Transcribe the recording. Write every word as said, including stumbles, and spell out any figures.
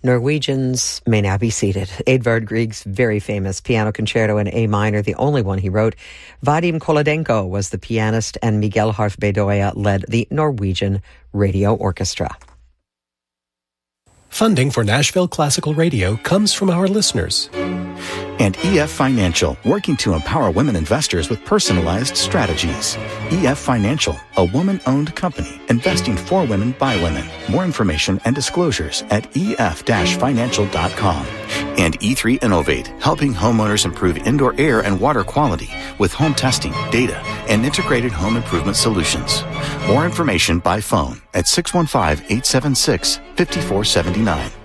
Norwegians may now be seated. Edvard Grieg's very famous piano concerto in A minor, the only one he wrote. Vadim Kolodenko was the pianist, and Miguel Harf Bedoya led the Norwegian Radio Orchestra. Funding for Nashville Classical Radio comes from our listeners. And E F Financial, working to empower women investors with personalized strategies. E F Financial, a woman-owned company investing for women by women. More information and disclosures at E F financial dot com. And E three Innovate, helping homeowners improve indoor air and water quality with home testing, data, and integrated home improvement solutions. More information by phone at six one five, eight seven six, five four seven nine.